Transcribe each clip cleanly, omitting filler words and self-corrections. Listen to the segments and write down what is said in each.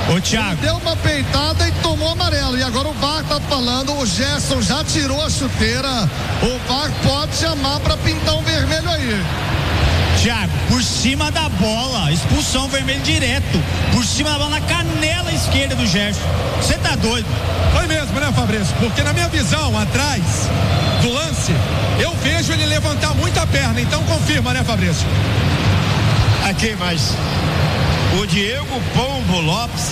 Ô, Thiago. Ele deu uma peitada e tomou amarelo. E agora o VAR tá falando, o Gerson já tirou a chuteira. O VAR pode chamar pra pintar um vermelho aí. Thiago, por cima da bola, expulsão, vermelho direto. Por cima da bola, na canela esquerda do Gerson. Você tá doido? Foi mesmo, né, Fabrício? Porque na minha visão, atrás do lance, eu vejo ele levantar muito a perna. Então confirma, né, Fabrício? Aqui, mas o Diego Pombo Lopes,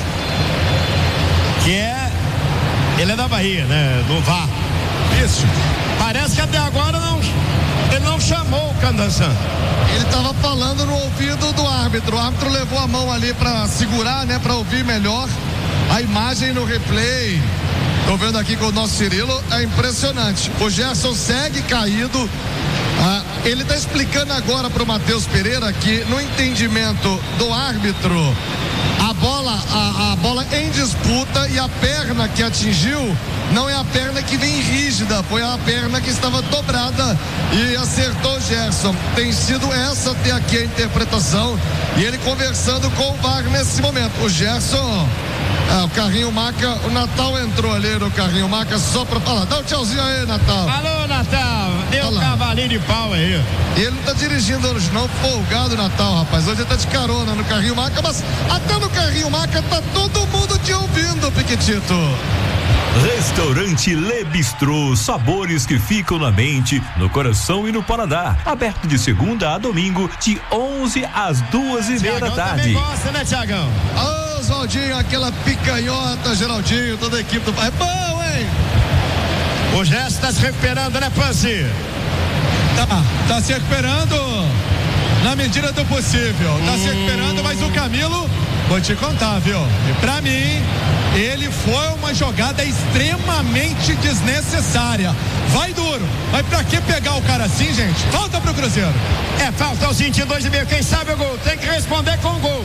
ele é da Bahia, né, do VAR. Isso. Parece que até agora ele não chamou o Candançan. Ele estava falando no ouvido do árbitro. O árbitro levou a mão ali para segurar, né, para ouvir melhor a imagem no replay. Tô vendo aqui com o nosso Cirilo, é impressionante. O Gerson segue caído. Ele está explicando agora para o Matheus Pereira que no entendimento do árbitro, a bola em disputa e a perna que atingiu não é a perna que vem rígida, foi a perna que estava dobrada e acertou o Gerson. Tem sido essa até aqui a interpretação e ele conversando com o VAR nesse momento. O Gerson, o carrinho Maca, o Natal entrou ali no carrinho Maca só para falar. Dá um tchauzinho aí, Natal. Alô, Natal, deu um cavalinho de pau aí. Ele não tá dirigindo hoje não, folgado Natal, rapaz. Hoje ele tá de carona no carrinho Maca, mas até no carrinho Maca tá todo mundo te ouvindo, Piquitito. Restaurante Le Bistrô, sabores que ficam na mente, no coração e no paladar. Aberto de segunda a domingo, de 11 às 2:30 da tarde. Também gosta, né, Thiagão? Ô, Oswaldinho, aquela picanhota, Geraldinho, toda a equipe do pai. É bom, hein? O Gerson tá se recuperando, né, Panci? Tá se recuperando na medida do possível. Tá se recuperando, mas o Camilo, vou te contar, viu? E pra mim, ele foi uma jogada extremamente desnecessária. Vai duro. Mas pra que pegar o cara assim, gente? Falta pro Cruzeiro. Falta aos 22,5. Quem sabe o gol? Tem que responder com o gol.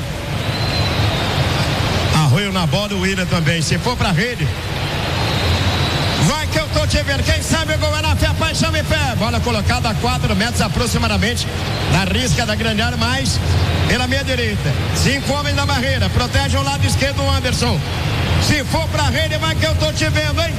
Arroio na bola, o Willian também. Se for pra rede, vai que eu tô te vendo. Quem sabe o gol é na fé, paixão e fé. Bola colocada a 4 metros aproximadamente na risca da grande área, mas pela meia direita. 5 homens na barreira. Protege o lado esquerdo o Anderson. Se for pra rede, vai que eu tô te vendo, hein?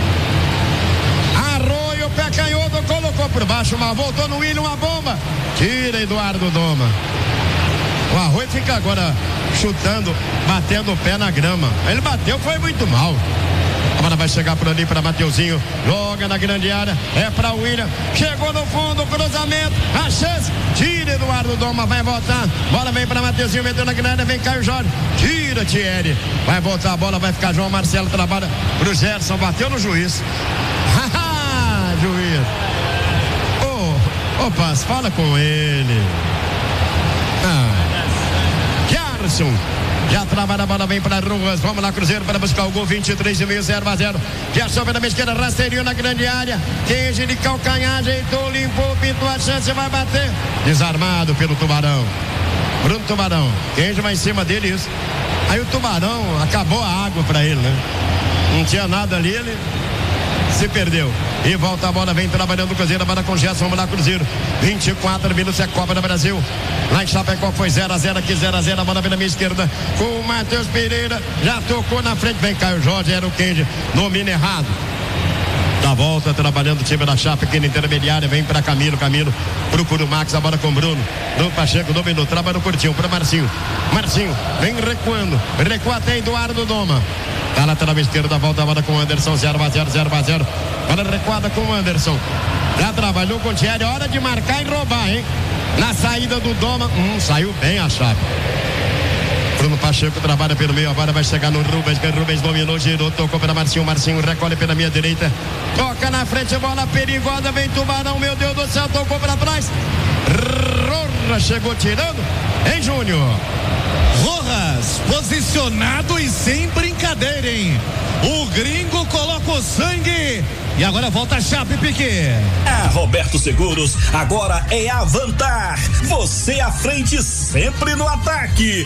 Arroio, pé canhoto, colocou por baixo, mas voltou no Willian, uma bomba. Tira Eduardo Doma. O Arroio fica agora chutando, batendo o pé na grama. Ele bateu, foi muito mal. A bola vai chegar por ali para Mateuzinho. Joga na grande área. É para o Willian. Chegou no fundo, cruzamento. A chance. Tira Eduardo Doma. Vai voltar. Bola vem para Mateuzinho. Meteu na grande área. Vem Caio Jorge. Tira Thierry. Vai voltar a bola. Vai ficar João Marcelo. Trabalha pro Gerson. Bateu no juiz. Haha, juiz. Ô, Paz, fala com ele. Gerson. Já trabalha a bola, vem para Ruas. Vamos lá, Cruzeiro, para buscar o gol. 23,5, 0-0. Gerson vai na esquerda, rasteirinho na grande área. Queijo de calcanhar, ajeitou, limpou, pintou a chance, vai bater. Desarmado pelo Tubarão. Bruno Tubarão. Queijo vai em cima dele, isso. Aí o Tubarão, acabou a água para ele, né? Não tinha nada ali, ele se perdeu. E volta a bola, vem trabalhando o Cruzeiro, a bola com Gerson, vamos lá, Cruzeiro. 24 minutos, é Copa do Brasil. Lá em Chapecó foi 0-0, aqui 0-0, a bola vem na minha esquerda com o Matheus Pereira, já tocou na frente, vem Caio Jorge, era o Kenji, domina errado. Da volta, trabalhando o time da Chape aqui na intermediária, vem para Camilo procura o Max, a bola com o Bruno Pacheco, dominou, trabalha no curtinho, para Marcinho, vem recuando, recua até Eduardo Doma. Tá lateral esquerda, volta a bola com o Anderson, 0-0. Bola recuada com o Anderson. Já trabalhou com o Thierry, hora de marcar e roubar, hein? Na saída do Doma, saiu bem a Chape. Bruno Pacheco trabalha pelo meio, agora vai chegar no Rubens, que Rubens dominou, girou, tocou para Marcinho recolhe pela minha direita, toca na frente, bola perigosa, vem Tubarão, meu Deus do céu, tocou para trás. Rojas chegou tirando, hein, Júnior? Rojas, posicionado e sem brincadeira, hein? O gringo coloca o sangue e agora volta a Chape, Piquet. A Roberto Seguros agora é Avantar. Você à frente sempre no ataque.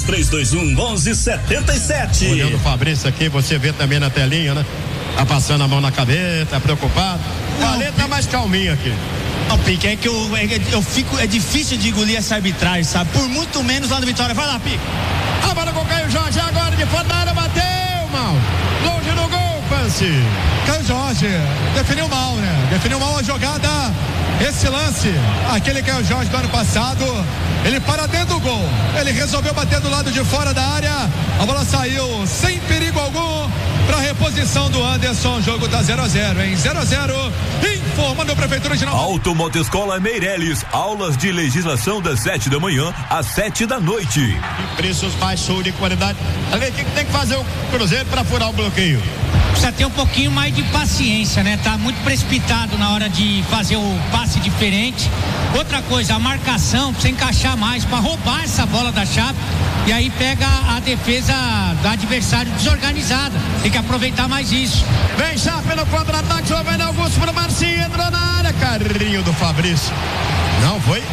3321-1177. Olhando o Fabrício aqui, você vê também na telinha, né? Tá passando a mão na cabeça, tá preocupado. O Ale tá mais calminho aqui. Não, Pique, é que eu fico, é difícil de engolir essa arbitragem, sabe? Por muito menos lá no Vitória. Vai lá, Pique. A bola com o Caio Caio Jorge agora de fora da área, bateu, mal. Longe do gol, Pance. Caio Jorge definiu mal, né? Definiu mal a jogada. Esse lance, aquele Caio Jorge do ano passado, ele para dentro do gol. Ele resolveu bater do lado de fora da área. A bola saiu sem perigo algum para reposição do Anderson. O jogo tá 0-0, hein? 0-0. Informando a Prefeitura de Nova. Automotoscola Meireles. Aulas de legislação das 7 da manhã às 7 da noite. Preços baixos de qualidade. O que tem que fazer o Cruzeiro para furar o bloqueio? Precisa ter um pouquinho mais de paciência, né? Tá muito precipitado na hora de fazer o passe diferente. Outra coisa, a marcação precisa encaixar mais para roubar essa bola da Chape. E aí pega a defesa do adversário desorganizada. Tem que aproveitar mais isso. Vem Chape no contra-ataque, Giovanni Augusto pro Marcinho, entrou na área, carrinho do Fabrício. Não foi?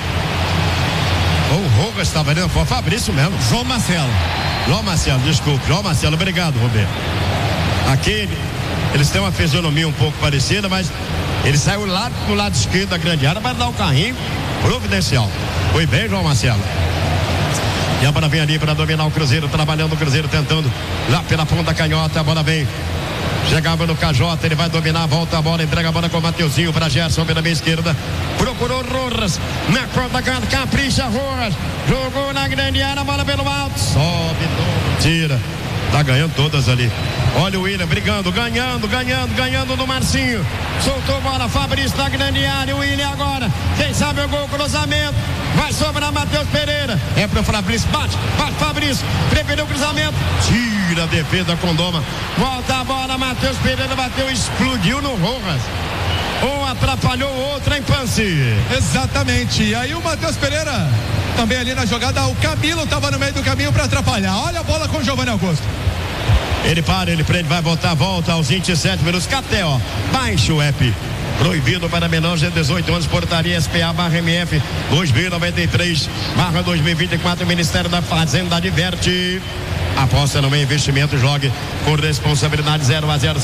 O Rogas estava ali, foi o Fabrício mesmo. João Marcelo, desculpe. João Marcelo, obrigado, Roberto. Aqui, eles têm uma fisionomia um pouco parecida, mas ele saiu lá do lado esquerdo da grande área para dar o carrinho providencial. Foi bem, João Marcelo. E a bola vem ali para dominar o Cruzeiro, trabalhando o Cruzeiro, tentando lá pela ponta canhota, a bola vem. Chegava no KJ, ele vai dominar, volta a bola, entrega a bola com o Mateuzinho para Gerson, pela meia esquerda. Procurou Rojas, na ponta canhota, capricha Rojas. Jogou na grande área, a bola pelo alto. Sobe, tira. Tá ganhando todas ali. Olha o William brigando, ganhando no Marcinho. Soltou bola, Fabrício na grande área. O William agora. Quem sabe o gol, cruzamento. Vai sobrar Matheus Pereira. É pro Fabrício, bate Fabrício. Preferiu o cruzamento. Tira a defesa com Doma. Volta a bola, Matheus Pereira bateu, explodiu no Rojas. Um atrapalhou o outro em Pance. Exatamente. E aí o Matheus Pereira também ali na jogada, o Camilo estava no meio do caminho para atrapalhar. Olha a bola com o Giovanni Augusto. Ele para, ele prende, vai voltar, volta aos 27 minutos. Caté, ó. Baixa o app. Proibido para menores de 18 anos, portaria SPA/MF 2093/2024. Ministério da Fazenda adverte. Aposta no meio investimento, jogue com responsabilidade. 0-0.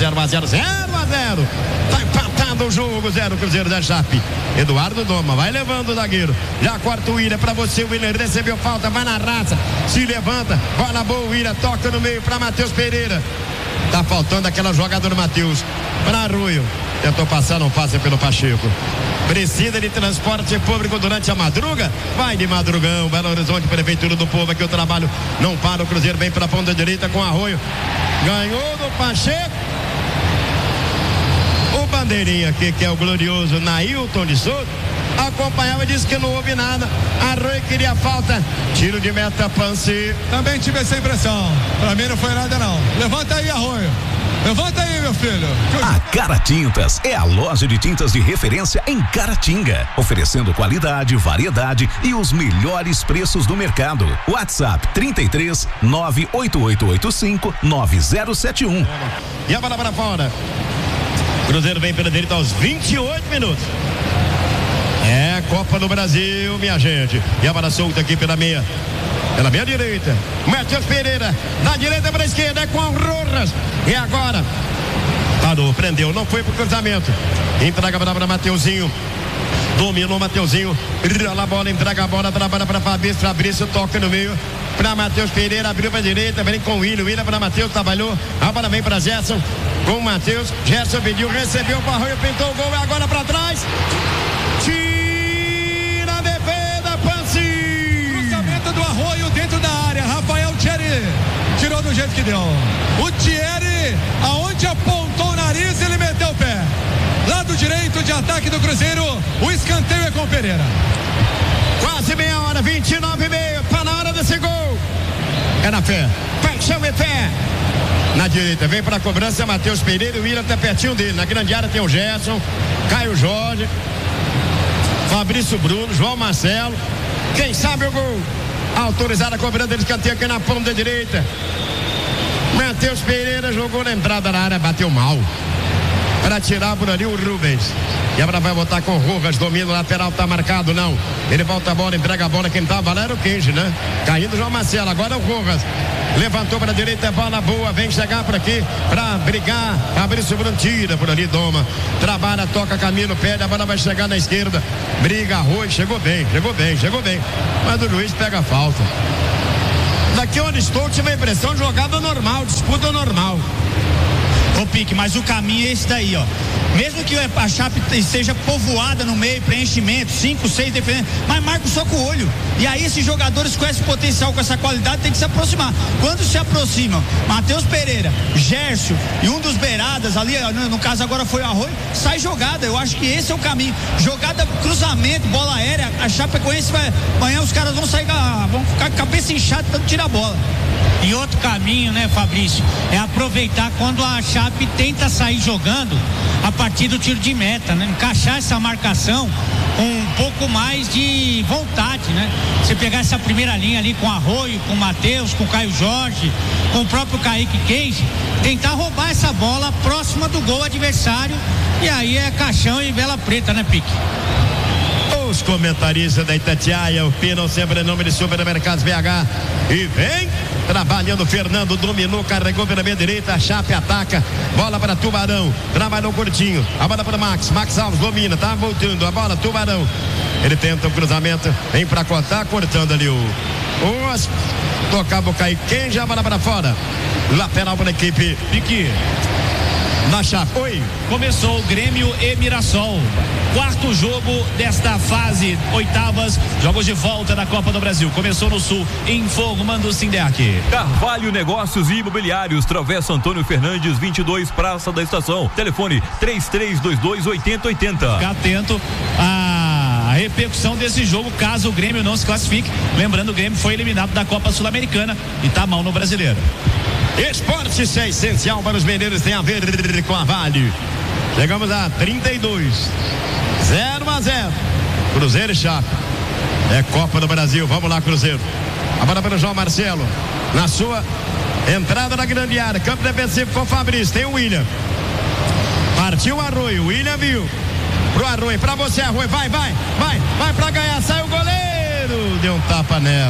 Tá empatado o jogo, 0 Cruzeiro da Chape. Eduardo Doma vai levando o zagueiro. Já corta o William pra você. O William recebeu falta, vai na raça, se levanta, bola boa. O William toca no meio pra Matheus Pereira. Tá faltando aquela jogada do Matheus para Arroio. Tentou passar, não passa pelo Pacheco. Precisa de transporte público durante a madruga? Vai de madrugão, Belo Horizonte, Prefeitura do Povo. Aqui o trabalho não para, o Cruzeiro vem para a ponta direita com Arroio. Ganhou do Pacheco. O bandeirinha aqui, que é o glorioso Nailton de Souza, acompanhava e disse que não houve nada. Arroio queria falta. Tiro de meta, Pance. Também tive essa impressão. Pra mim não foi nada, não. Levanta aí, Arroio. Levanta aí, meu filho. A Cara Tintas é a loja de tintas de referência em Caratinga, oferecendo qualidade, variedade e os melhores preços do mercado. WhatsApp 33 98885 9071. E a bola para fora. Cruzeiro vem pela direita aos 28 minutos. É Copa do Brasil, minha gente. E a bola solta aqui pela meia direita. Matheus Pereira, da direita para a esquerda, é com o Rojas. E agora, parou, prendeu, não foi pro cruzamento. Entrega para Mateuzinho. Dominou Mateuzinho. Rola a bola, entrega a bola, trabalha para Fabrício. Fabrício toca no meio para Matheus Pereira, abriu para a direita, vem com o William para Matheus, trabalhou. A bola vem para Gerson, com o Matheus. Gerson pediu, recebeu o Arroio, pintou o gol, é agora para trás. Tira a defesa, Pance. Cruzamento do Arroio dentro da área. Rafael Thierry tirou do jeito que deu. O Thierry, aonde apontou o nariz, ele meteu o pé. Lado direito de ataque do Cruzeiro. O escanteio é com o Pereira. Quase meia hora, 29,5. Tá na hora desse gol. É na fé. Paixão e fé. Na direita, vem para a cobrança Matheus Pereira. O William tá pertinho dele. Na grande área tem o Gerson, Caio Jorge, Fabrício Bruno, João Marcelo. Quem sabe o gol? Autorizada a cobrança dele, escanteio aqui na ponta direita. Matheus Pereira jogou na entrada da área, bateu mal. Para tirar por ali o Rubens. E agora vai botar com o Rojas, domina o lateral, tá marcado, não. Ele volta a bola, entrega a bola, quem tava lá era o Kenji, né? Caindo o João Marcelo, agora é o Rojas. Levantou para a direita, bola boa, vem chegar por aqui para brigar. Fabrício Bruno tira por ali, Doma. Trabalha, toca Camilo, pede, a bola vai chegar na esquerda. Briga, Arroio, chegou bem. Mas o juiz pega a falta. Daqui onde estou, tive a impressão de jogada normal, disputa normal. Ô Pique, mas o caminho é esse daí, ó. Mesmo que a Chape esteja povoada no meio, preenchimento, 5, 6 defendendo, mas marca só com o olho. E aí esses jogadores com esse potencial, com essa qualidade, tem que se aproximar. Quando se aproximam, Matheus Pereira, Gércio e um dos beiradas ali, no caso agora foi o Arroio, sai jogada. Eu acho que esse é o caminho. Jogada, cruzamento, bola aérea, a Chapecoense vai, amanhã os caras vão sair, vão ficar com a cabeça inchada tanto tirar a bola. E outro caminho, né, Fabrício, é aproveitar quando a Chape tenta sair jogando a partir do tiro de meta, né? Encaixar essa marcação com um pouco mais de vontade, né? Você pegar essa primeira linha ali com Arroio, com Matheus, com Caio Jorge, com o próprio Kaique Kenji, tentar roubar essa bola próxima do gol adversário, e aí é caixão e vela preta, né, Pique? Os comentaristas da Itatiaia opinam sempre em nome de Supermercados BH. E vem trabalhando Fernando, dominou, carregou pela meia direita, a Chape ataca, bola para Tubarão, trabalhou curtinho, a bola para Max Alves domina, tá voltando, a bola Tubarão, ele tenta o cruzamento, vem para cortar, cortando ali o tocava o Kaique, já a bola para fora, lateral para a equipe Pique na Chape. Oi. Começou o Grêmio e Mirassol. Quarto jogo desta fase, oitavas, jogos de volta da Copa do Brasil. Começou no Sul, informando o Sindeac. Carvalho Negócios e Imobiliários, Travessa Antônio Fernandes, 22, Praça da Estação. Telefone 3322-8080. Fica atento à repercussão desse jogo, caso o Grêmio não se classifique. Lembrando, o Grêmio foi eliminado da Copa Sul-Americana e tá mal no Brasileiro. Esporte, isso é essencial para os mineiros, tem a ver com a Vale. Chegamos a 32, 0-0. Cruzeiro e Chape. É Copa do Brasil, vamos lá, Cruzeiro. A bola para o João Marcelo. Na sua entrada na grande área, campo defensivo com o Fabrício, tem o William. Partiu o Arroio, o William viu. Pro Arroio, pra você, Arroio, vai pra ganhar, sai o goleiro. Deu um tapa nela.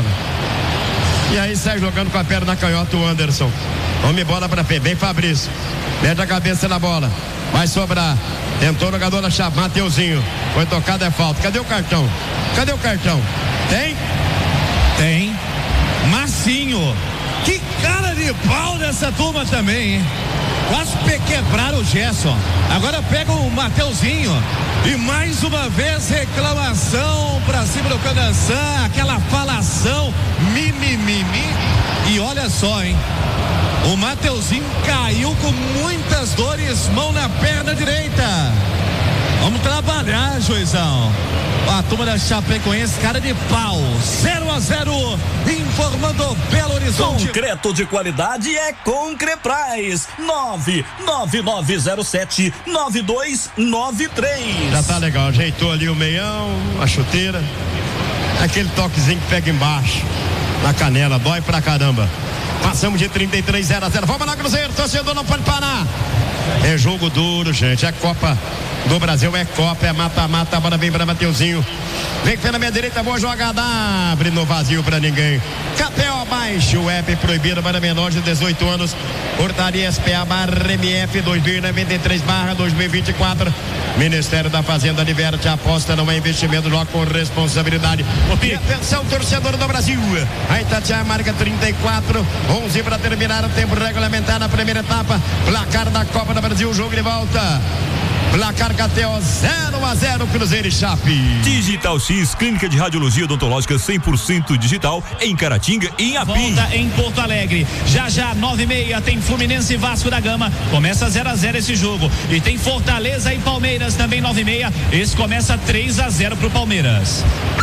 E aí sai jogando com a perna na canhota o Anderson. Vamos bola pra frente, vem Fabrício. Mete a cabeça na bola. Vai sobrar. Tentou o jogador da Chape, Mateuzinho. Foi tocado, é falta. Cadê o cartão? Tem? Tem. Marcinho. Que cara de pau dessa turma também, hein? Quase quebraram o Gerson. Agora pega o Mateuzinho. E mais uma vez reclamação pra cima do Candançã. Aquela falação. Mimimi. E olha só, hein? O Mateuzinho caiu com muitas dores, mão na perna direita. Vamos trabalhar, juizão. A turma da Chapecoense, cara de pau. 0-0, informando Belo Horizonte. Concreto de qualidade é Concrepraz. 99907-9293. Já tá legal, ajeitou ali o meião, a chuteira. Aquele toquezinho que pega embaixo, na canela, dói pra caramba. Passamos de 33, 0-0. Vamos lá, Cruzeiro, torcedor não pode parar. É jogo duro, gente. É Copa do Brasil, é Copa, é mata-mata. A bola vem para Mateuzinho. Vem pela minha direita, boa jogada. Abre no vazio para ninguém. KTO abaixo, o app proibido para menores de 18 anos. Portaria SPA/MF 2093/2024. Ministério da Fazenda diverte, aposta, não é investimento, joga com responsabilidade. E atenção, torcedor do Brasil. A Itatiaia marca 34, 11 para terminar o tempo regulamentar na primeira etapa. Placar da Copa do Brasil, jogo de volta. Placar KTO 0-0, Cruzeiro e Chape. Digital X, clínica de radiologia odontológica 100% digital em Caratinga e em Apim. Volta em Porto Alegre. Já 9h30 tem Fluminense e Vasco da Gama. Começa 0-0 esse jogo. E tem Fortaleza e Palmeiras também 9h30. Esse começa 3-0 pro Palmeiras.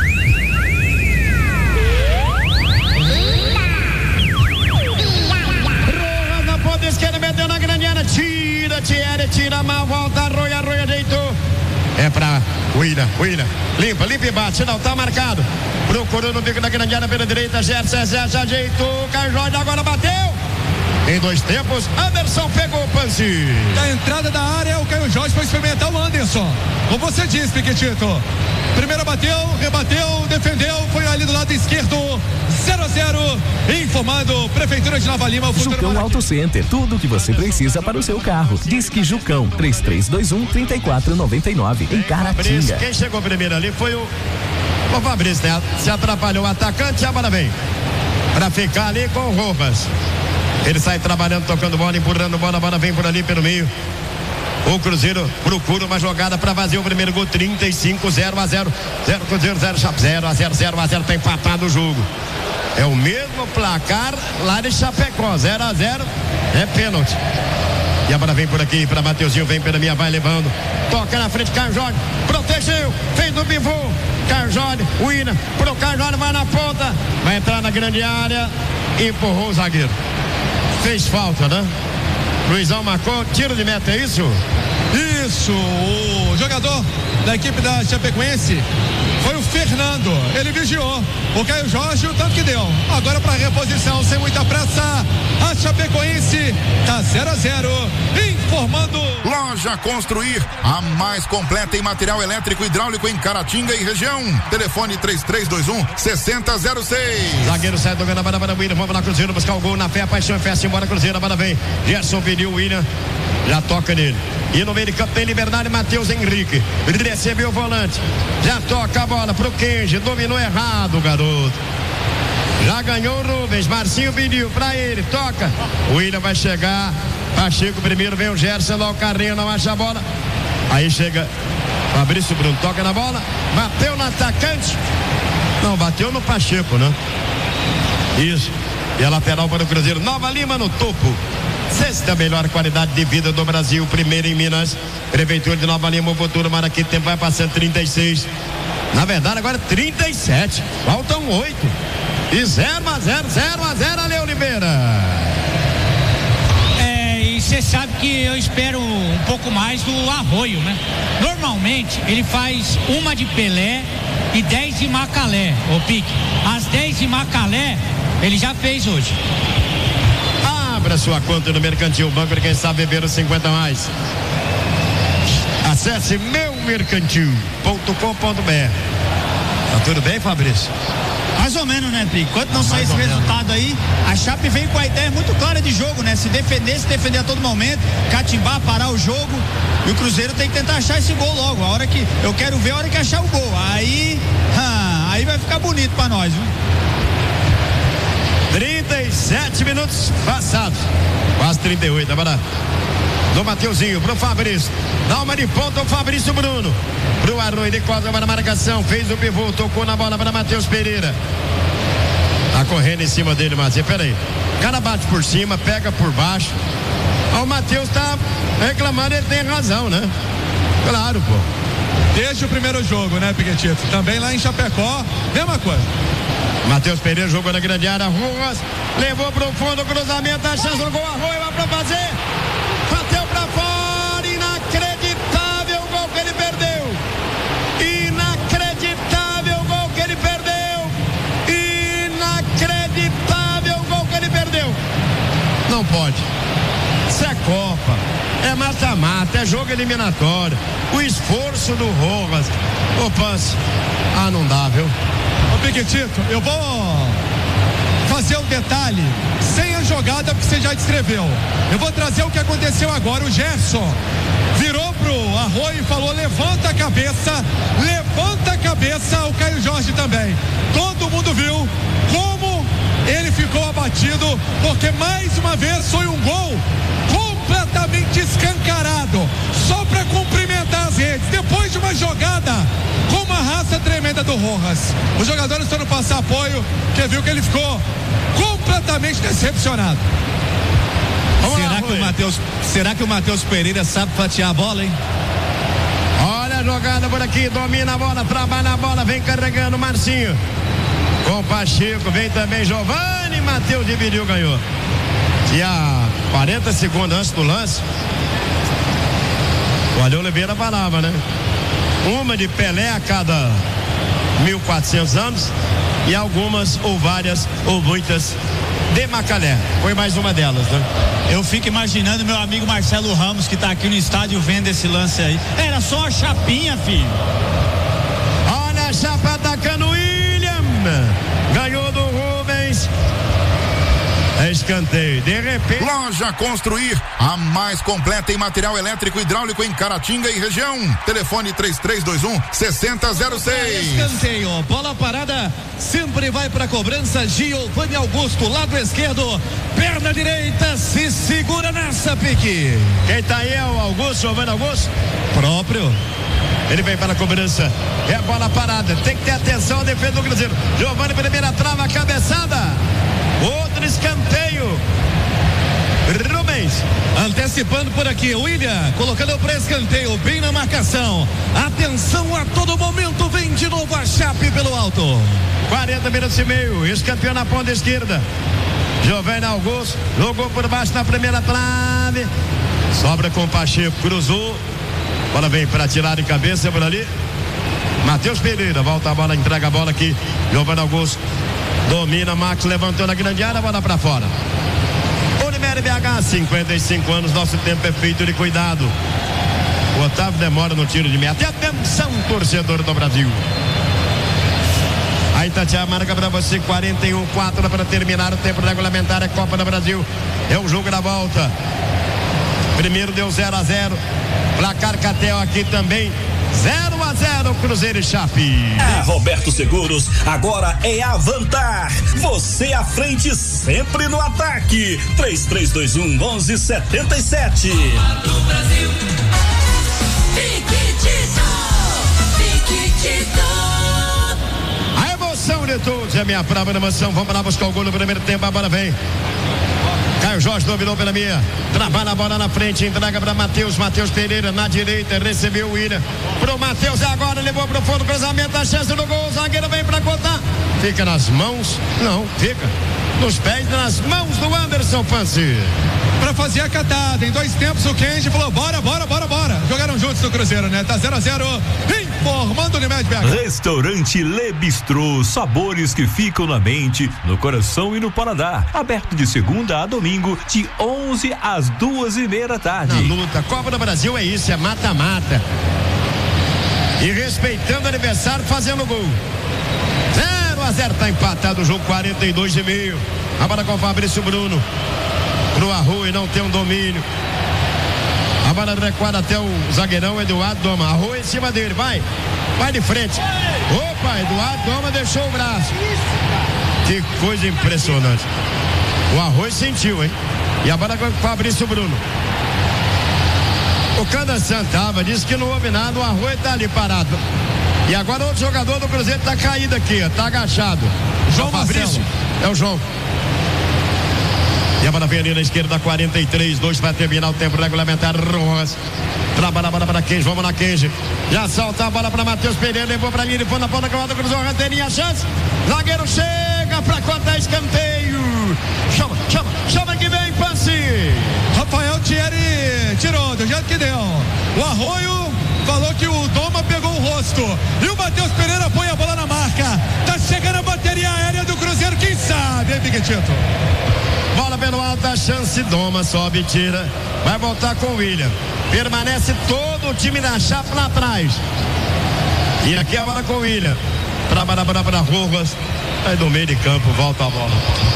Rojas na ponta esquerda, meteu na grande área. Tira, mal, volta, Arroio, ajeitou. É pra William, limpa e bate, não, tá marcado. Procurou no bico da grande área pela direita, Gerson, ajeitou, Caio Jorge agora bateu. Em 2 tempos, Anderson pegou o Panzi. Da entrada da área, o Caio Jorge foi experimentar o Anderson. Como você disse, Piquetito. Primeiro bateu, rebateu, defendeu, foi ali do lado esquerdo. 0-0, informando Prefeitura de Nova Lima. Jucão Auto Center, tudo o que você precisa para o seu carro. Disque Jucão, 3321-3499, em Caratinga. Quem chegou primeiro ali foi o Fabrício, né? Se atrapalhou o atacante, a bola vem. para ficar ali com o Rojas. Ele sai trabalhando, tocando bola, empurrando bola, a bola vem por ali pelo meio. O Cruzeiro procura uma jogada para fazer o primeiro gol. 35, 0-0. 0 Cruzeiro, 0 Chape, 0-0, tá empatado o jogo. É o mesmo placar lá de Chapecó, 0-0, é pênalti. E a bola vem por aqui para Mateuzinho, vem pela minha, vai levando. Toca na frente, Caio Jorge, protegeu, fez no pivô. Caio Jorge, o Willian, pro Caio Jorge, vai na ponta, vai entrar na grande área, empurrou o zagueiro. Fez falta, né? Luizão marcou, tiro de meta, é isso? Isso, o jogador da equipe da Chapecoense foi o Fernando, ele vigiou o Caio Jorge, o tanto que deu. Agora para reposição, sem muita pressa, a Chapecoense tá 0-0, informando. Loja Construir, a mais completa em material elétrico e hidráulico em Caratinga e região. Telefone 3321-6006. Zagueiro sai do Gana, para Willian, vamos lá, Cruzeiro, buscar o gol na fé, a paixão, festa, embora Cruzeiro, a bola vem. Gerson pediu, o Willian já toca nele. E no meio de campo tem liberdade, Matheus Henrique. Ele recebeu o volante. Já toca a bola pro Kenji. Dominou errado, garoto. Já ganhou o Rubens. Marcinho pediu pra ele. Toca. O Willian vai chegar. Pacheco primeiro, vem o Gerson. Lá o Carrinho não acha a bola. Aí chega Fabrício Bruno. Toca na bola. Bateu no atacante. Não, bateu no Pacheco, né? Isso. E a lateral para o Cruzeiro. Nova Lima no topo. Sexta melhor qualidade de vida do Brasil, primeiro em Minas. Prefeitura de Nova Lima, o futuro Maraquí, tempo vai passando, 36. Na verdade, agora 37. Faltam 8. E 0-0, Ale Oliveira. E você sabe que eu espero um pouco mais do Arroio, né? Normalmente, ele faz uma de Pelé e 10 de Macalé, ô Pique. As 10 de Macalé, ele já fez hoje. Abra sua conta no Mercantil Banco de quem sabe beber os 50 mais. Acesse meumercantil.com.br. Tá tudo bem, Fabrício? Mais ou menos, né, Pique? Enquanto não sair esse resultado aí, a Chape vem com a ideia muito clara de jogo, né? Se defender a todo momento, catimbar, parar o jogo. E o Cruzeiro tem que tentar achar esse gol logo. A hora que eu quero ver, a hora que achar o gol. Aí vai ficar bonito pra nós, viu? 37 minutos passados. Quase 38, agora do Mateuzinho pro Fabrício. Dá uma de ponta o Fabrício Bruno. Pro Arroio de Costa para a marcação. Fez o pivô, tocou na bola para Matheus Pereira. Tá correndo em cima dele, mas peraí. O cara bate por cima, pega por baixo. O Matheus tá reclamando, ele tem razão, né? Claro, pô. Desde o primeiro jogo, né, Piquetito? Também lá em Chapecó, mesma coisa. Matheus Pereira jogou na grande área, Ruas, levou pro fundo, cruzamento, a chance do gol, Arroio vai pra fazer, bateu pra fora, inacreditável o gol que ele perdeu, inacreditável o gol que ele perdeu, inacreditável o gol que ele perdeu. Não pode, isso é Copa, é mata-mata, é jogo eliminatório, o esforço do Rojas, o passe, não dá, viu? Piquetito, eu vou fazer um detalhe sem a jogada que você já descreveu. Eu vou trazer o que aconteceu agora. O Gerson virou pro Arroio e falou: levanta a cabeça, o Caio Jorge também. Todo mundo viu como ele ficou abatido, porque mais uma vez foi um gol completamente escancarado, só para cumprimentar as redes, depois de uma jogada com uma raça tremenda do Rojas. Os jogadores foram passar apoio, que viu que ele ficou completamente decepcionado. Será que o Matheus Pereira sabe fatiar a bola, hein? Olha a jogada por aqui, domina a bola, trabalha a bola, vem carregando Marcinho. Com o Pacheco, vem também Giovani, Matheus dividiu, ganhou. E a 40 segundos antes do lance, o Ale Oliveira falava, né? Uma de Pelé a cada 1400 anos e algumas ou várias ou muitas de Macalé. Foi mais uma delas, né? Eu fico imaginando meu amigo Marcelo Ramos, que tá aqui no estádio vendo esse lance aí. Era só a chapinha, filho. Olha a chapa atacando o William. Ganhou do Rubens. É escanteio. De repente. Loja Construir, a mais completa em material elétrico e hidráulico em Caratinga e região. Telefone 3321-6006. Escanteio, bola parada, sempre vai pra cobrança. Giovanni Augusto, lado esquerdo, perna direita, se segura nessa, Pique. Quem tá aí é o Augusto, Giovanni Augusto? Próprio. Ele vem para a cobrança. É a bola parada. Tem que ter atenção à defesa do Cruzeiro. Giovanni, primeira trava, cabeçada. Outro escanteio. Rubens. Antecipando por aqui, William, colocando para escanteio, bem na marcação. Atenção a todo momento, vem de novo a Chape pelo alto. 40 minutos e meio, escanteio na ponta esquerda. Giovanni Augusto, jogou por baixo na primeira trave. Sobra com o Pacheco, cruzou. Bola vem para tirar em cabeça por ali. Matheus Pereira, volta a bola, entrega a bola aqui. Giovanni Augusto domina, Max levantou na grande área, bola para fora. Unimed BH, 55 anos, nosso tempo é feito de cuidado. O Otávio demora no tiro de meta. Atenção, torcedor do Brasil. Aí Tatiana marca para você, 41-4 para terminar o tempo regulamentar. É Copa do Brasil, é o jogo da volta. Primeiro deu 0-0. Placar Catel aqui também 0-0, Cruzeiro e Chape. A Roberto Seguros agora é Avantar. Você à frente sempre no ataque. 3321-1177. Do Brasil. A emoção de todos é minha prova de emoção. Vamos lá buscar o gol no primeiro tempo. A bola vem. Caio Jorge dominou pela meia, trabalha a bola na frente, entrega para Matheus Pereira na direita, recebeu o William, pro Matheus agora, levou pro fundo, cruzamento, a chance do gol, o zagueiro vem para contar, fica nas mãos, não, fica nos pés, nas mãos do Anderson Fancy. Pra fazer a catada, em 2 tempos o Kenji falou, bora, jogaram juntos no Cruzeiro, né, tá 0-0, informando o Unimed BH. Restaurante Le Bistrô, sabores que ficam na mente, no coração e no paladar, aberto de segunda a domingo, de 11 às 2:30 da tarde. Na luta, Copa do Brasil é isso, é mata-mata. E respeitando o adversário, fazendo gol. 0-0, tá empatado o jogo, 42,5. A bola com o Fabrício Bruno. Pro Arroio, não tem um domínio. A bola recuada até o zagueirão Eduardo Doma. Arroio em cima dele, vai de frente. Opa, Eduardo Doma deixou o braço. Que coisa impressionante. O Arroio sentiu, hein? E a bola com o Fabrício Bruno. O Canda Santava disse que não houve nada, o Arroio tá ali parado. E agora outro jogador do Cruzeiro tá caído aqui, ó, tá agachado. João Fabrício. É o João. E a bola vem ali na esquerda, 43-2 para terminar o tempo regulamentar. Rojas trabalha a bola para Kenji, vamos na Kenji. Já solta a bola para Matheus Pereira, levou para linha de fundo, na ponta, cruzou, ranteirinha, chance. Zagueiro chega para cortar escanteio. Chama que vem, passe. Rafael Thierry tirou, do jeito que deu. O Arroio falou que o Doma pegou o rosto. E o Matheus Pereira põe a bola na marca. Tá chegando a bateria aérea do Cruzeiro, quem sabe, hein, Piquetito? Bola pelo alto, a chance, Doma sobe, tira. Vai voltar com o William. Permanece todo o time da Chape lá atrás. E aqui a bola com o William. Trabalha para Rojas. Aí do meio de campo, volta a bola.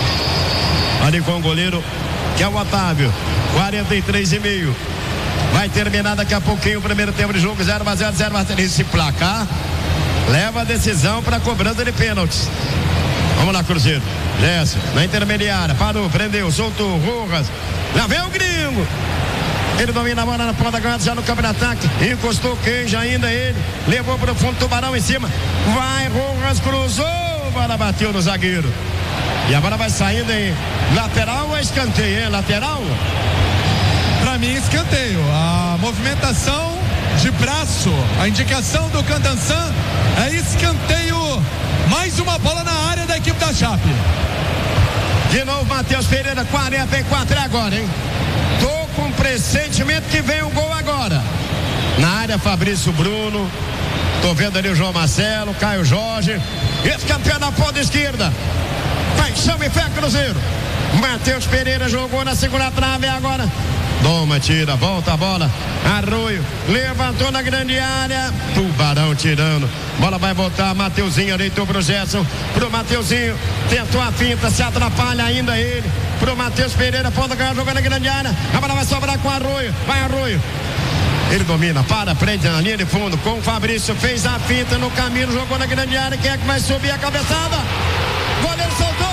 Ali com o goleiro, que é o Otávio. 43,5. Vai terminar daqui a pouquinho o primeiro tempo de jogo. 0-0. Esse placar leva a decisão para cobrança de pênaltis. Vamos lá, Cruzeiro. Desce, na intermediária, parou, prendeu, soltou, Rojas. Lá vem o gringo. Ele domina a bola na ponta, já no campo de ataque. Encostou o Kenji ainda, ele. Levou para o fundo, Tubarão em cima. Vai, Rojas, cruzou. A bola bateu no zagueiro. E a bola vai saindo em lateral ou escanteio, hein? Lateral? Pra mim, escanteio. A movimentação de braço, a indicação do Candansan é escanteio. Mais uma bola na área da equipe da Chape. De novo, Matheus Pereira, 44 agora, hein? Tô com um pressentimento que vem o gol agora. Na área, Fabrício Bruno. Tô vendo ali o João Marcelo, Caio Jorge. Esse campeão na ponta esquerda. Paixão e fé, Cruzeiro. Matheus Pereira jogou na segunda trave agora. Doma, tira, volta a bola. Arroio, levantou na grande área. Tubarão tirando. Bola vai voltar. Mateuzinho deitou pro Gerson. Pro Mateuzinho. Tentou a finta, se atrapalha ainda ele. pro Matheus Pereira, ponta canhota, jogando na grande área. A bola vai sobrar com Arroio. Vai Arroio. Ele domina, prende na linha de fundo com o Fabrício, fez a finta no caminho, jogou na grande área. Quem é que vai subir a cabeçada? Goleiro soltou.